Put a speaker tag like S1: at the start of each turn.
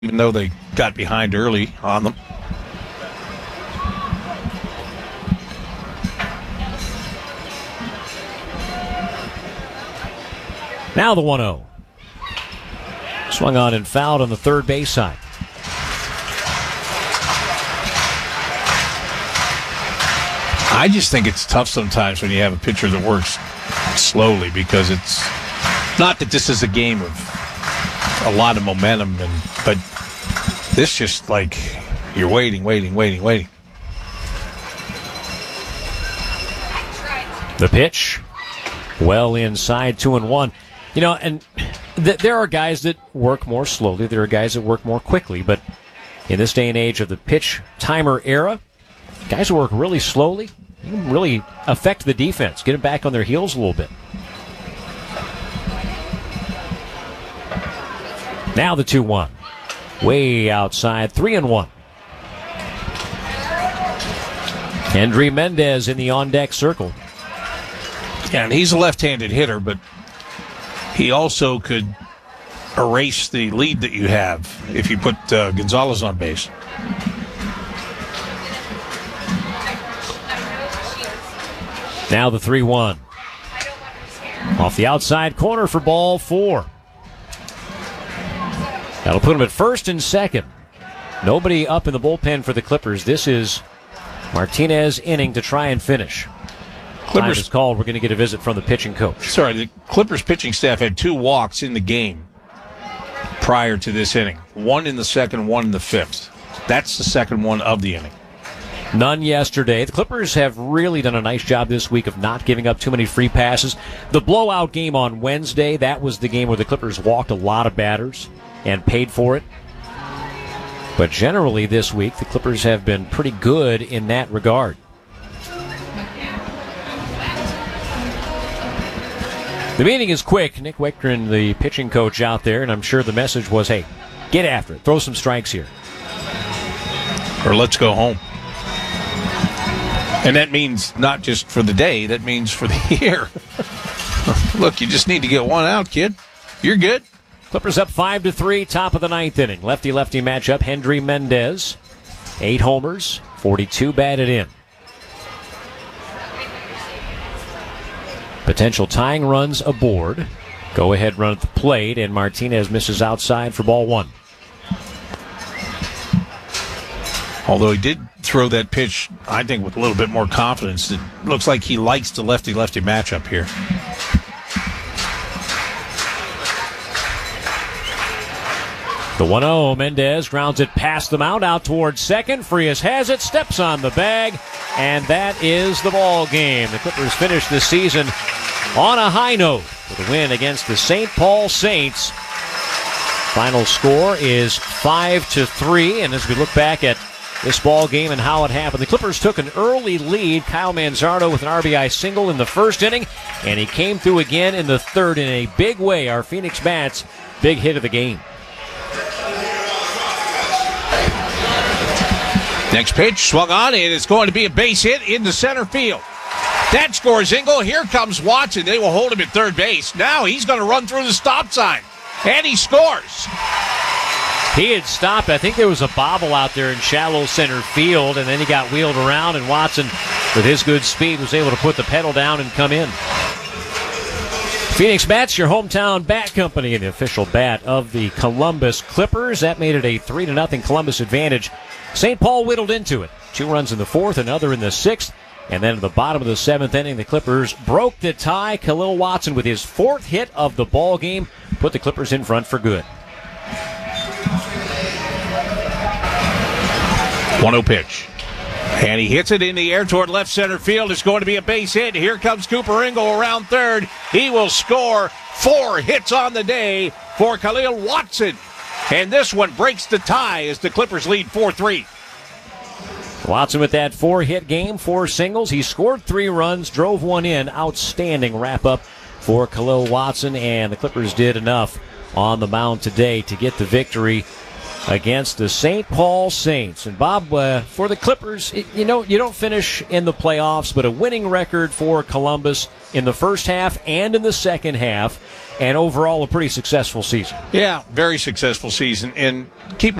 S1: even though they got behind early on them.
S2: Now the 1-0. Swung on and fouled on the third base side.
S1: I just think it's tough sometimes when you have a pitcher that works slowly, because it's not that this is a game of a lot of momentum, but this just like you're waiting.
S2: The pitch, well inside, 2-1. You know, and there are guys that work more slowly. There are guys that work more quickly. But in this day and age of the pitch timer era, guys who work really slowly, you can really affect the defense, get them back on their heels a little bit. Now the 2-1. Way outside, 3-1. Hendry Mendez in the on-deck circle.
S1: Yeah, and he's a left-handed hitter, but he also could erase the lead that you have if you put Gonzalez on base.
S2: Now the 3-1. Off the outside corner for ball 4. That'll put him at first and second. Nobody up in the bullpen for the Clippers. This is Martinez inning to try and finish. Clippers time is called. We're going to get a visit from the pitching coach.
S1: Sorry, the Clippers pitching staff had 2 walks in the game prior to this inning. 1 in the second, 1 in the fifth. That's the second one of the inning.
S2: None yesterday. The Clippers have really done a nice job this week of not giving up too many free passes. The blowout game on Wednesday, that was the game where the Clippers walked a lot of batters and paid for it. But generally this week, the Clippers have been pretty good in that regard. The meeting is quick. Nick Wickren, the pitching coach, out there, and I'm sure the message was, hey, get after it. Throw some strikes here.
S1: Or let's go home. And that means not just for the day, that means for the year. Look, you just need to get one out, kid. You're good.
S2: Clippers up 5-3, top of the 9th inning. Lefty-lefty matchup, Hendry Mendez. 8 homers, 42 batted in. Potential tying runs aboard. Go-ahead run at the plate, and Martinez misses outside for ball 1.
S1: Although he did throw that pitch, I think, with a little bit more confidence. It looks like he likes the lefty-lefty matchup here.
S2: The 1-0, Mendez grounds it past the mound, out towards second. Frias has it, steps on the bag, and that is the ball game. The Clippers finish this season on a high note with a win against the St. Paul Saints. Final score is 5-3, and as we look back at this ball game and how it happened, the Clippers took an early lead. Kyle Manzardo with an RBI single in the first inning, and he came through again in the third in a big way. Our Phoenix Bats' big hit of the game.
S1: Next pitch, swung on, and it's going to be a base hit into center field. That scores Engel. Here comes Watson. They will hold him at third base. Now he's going to run through the stop sign, and he scores.
S2: He had stopped. I think there was a bobble out there in shallow center field, and then he got wheeled around, and Watson, with his good speed, was able to put the pedal down and come in. Phoenix Bats, your hometown bat company, and the official bat of the Columbus Clippers. That made it a 3-0 Columbus advantage. St. Paul whittled into it. 2 runs in the 4th, another in the 6th. And then at the bottom of the 7th inning, the Clippers broke the tie. Khalil Watson with his 4th hit of the ball game put the Clippers in front for good.
S1: 1-0 pitch. And he hits it in the air toward left center field. It's going to be a base hit. Here comes Cooper Engel around third. He will score 4 hits on the day for Khalil Watson. And this one breaks the tie as the Clippers lead 4-3.
S2: Watson with that 4-hit game, 4 singles. He scored 3 runs, drove 1 in. Outstanding wrap-up for Khalil Watson, and the Clippers did enough on the mound today to get the victory against the St. Paul Saints. And Bob, for the Clippers, you don't finish in the playoffs, but a winning record for Columbus in the first half and in the second half, and overall a pretty successful season.
S1: Yeah, very successful season. And keep